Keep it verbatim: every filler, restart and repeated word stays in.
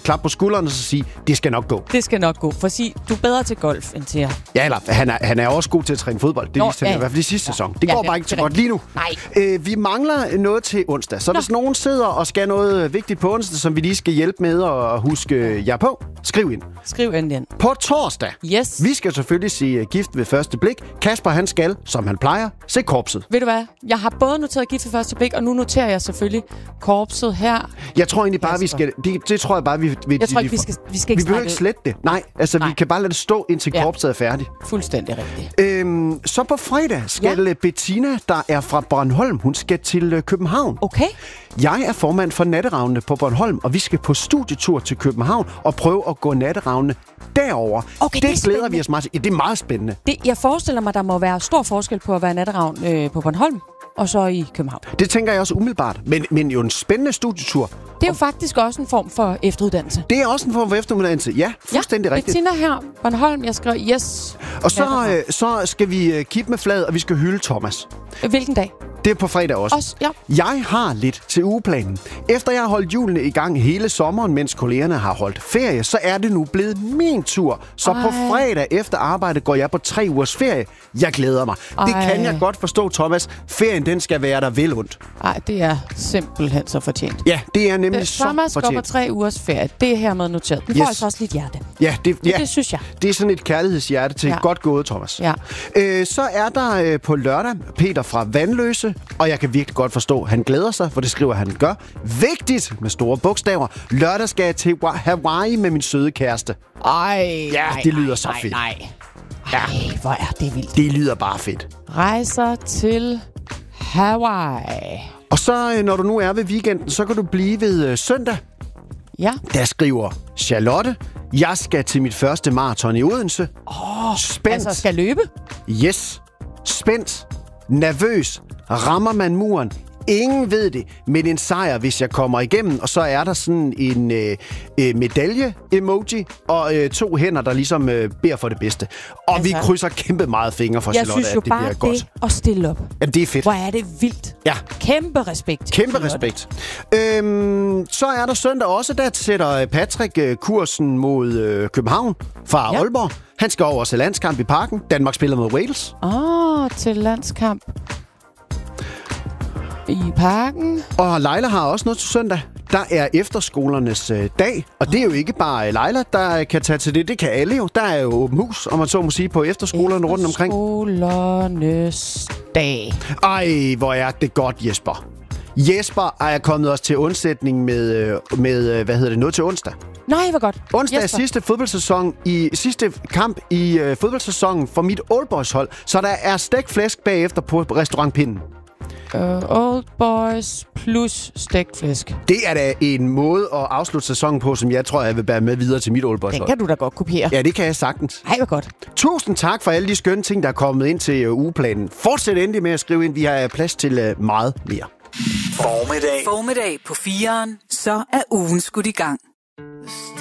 klap på skulderen og så sige, det skal nok gå. Det skal nok gå. For sig, du er bedre til golf end til at... Ja, eller han er, han er også god til at træne fodbold. Det Nå, viste han ja. i hvert fald i sidste ja. sæson. Det Ja, går ja, bare ikke så det er godt lige nu. Nej. Øh, vi mangler noget til onsdag. Så Nå. hvis nogen sidder og skal noget vigtigt på onsdag, som vi lige skal hjælpe med at huske jer på, skriv ind. Skriv ind ind. På torsdag. Yes. Vi skal selvfølgelig sige gift ved første blik. Kasper, han skal, som han plejer, se korpset. Ved du hvad? Jeg har både noteret gift ved første blik, og nu noterer jeg selvfølgelig korpset her. Jeg tror egentlig bare, vi skal... Det, det tror jeg bare, vi... vi Jeg tror ikke, vi skal, vi skal ikke Vi behøver ikke slette det. Nej, altså Nej. vi kan bare lade det stå, indtil ja. korpset er færdigt. Fuldstændig rigtigt. Øhm, så på fredag skal ja. Bettina, der er fra Bornholm, hun skal til København. Okay. Jeg er formand for Natteravnene på Bornholm, og vi skal på studietur til København og prøve at gå Natteravnene derover. Okay, det det glæder spændende. vi os meget til. Ja, det er meget spændende. Det, jeg forestiller mig, der må være stor forskel på at være natteravn øh, på Bornholm og så i København. Det tænker jeg også umiddelbart. Men, men jo en spændende studietur. Det er jo faktisk også en form for efteruddannelse. Det er også en form for efteruddannelse. Ja, fuldstændig ja, rigtigt. Bettina her, Bornholm, jeg skriver yes. Og så, øh, så skal vi øh, kippe med flaget, og vi skal hylde Thomas. Hvilken dag? Det er på fredag også. også ja. Jeg har lidt til ugeplanen. Efter jeg har holdt julene i gang hele sommeren, mens kollegerne har holdt ferie, så er det nu blevet min tur. Så Ej. på fredag efter arbejde går jeg på tre ugers ferie. Jeg glæder mig. Ej. Det kan jeg godt forstå, Thomas. Ferien, den skal være der vel ondt. Nej, det er simpelthen så fortjent. Ja, det er nemlig det, så Thomas fortjent. går på tre ugers ferie. Det er hermed noteret. Vi yes. får altså også lidt hjerte. Ja, det, ja. det synes jeg. Det er sådan et kærlighedshjerte til ja. godt gået, Thomas. Ja. Øh, så er der øh, på lørdag Peter fra Vandløse, og jeg kan virkelig godt forstå, han glæder sig, for det skriver han gør. Vigtigt med store bogstaver. Lørdag skal jeg til Hawaii med min søde kæreste. Ej, ja, nej, det lyder nej, så nej, fedt. Nej, ja. Ej, hvor er det vildt. Det lyder bare fedt. Rejser til Hawaii. Og så, når du nu er ved weekenden, så kan du blive ved øh, søndag. Ja. Der skriver Charlotte, jeg skal til mit første maraton i Odense. Åh, oh, spændt. Altså skal løbe? Yes. Spændt. Nervøs. Rammer man muren? Ingen ved det, men en sejr, hvis jeg kommer igennem. Og så er der sådan en øh, øh, medalje-emoji og øh, to hænder, der ligesom øh, beder for det bedste. Og altså, vi krydser kæmpe meget fingre for Charlotte, at det bliver godt. Jeg synes jo bare det at stille op. Ja, det er fedt. Hvor er det vildt. Ja. Kæmpe respekt. Kæmpe respekt. Øhm, så er der søndag også, der sætter Patrick øh, kursen mod øh, København fra ja. Aalborg. Han skal over til landskamp i Parken. Danmark spiller mod Wales. Åh, oh, til landskamp i Parken. Og Leila har også noget til søndag. Der er efterskolernes øh, dag, og det er jo ikke bare Leila, der kan tage til det. Det kan alle jo. Der er jo åben hus, om man så må sige, på efterskolerne rundt omkring. Efterskolernes dag. Ej, hvor er det godt, Jesper. Jesper er kommet også til undsætning med, med, hvad hedder det, noget til onsdag. Nej, hvor godt. Onsdag er sidste fodboldsæson i sidste kamp i øh, fodboldsæsonen for mit Old Boys hold, så der er stegt flæsk bagefter på Restaurant Pinden. Uh, Old Boys plus stegt flæsk. Det er da en måde at afslutte sæsonen på, som jeg tror, jeg vil bære med videre til mit Old Boys hold. Den kan du da godt kopiere. Ja, det kan jeg sagtens. Ej, hvor godt. Tusind tak for alle de skønne ting, der er kommet ind til uh, ugeplanen. Fortsæt endelig med at skrive ind. Vi har plads til uh, meget mere. Formiddag. Formiddag på fireren. Så er ugen skudt i gang.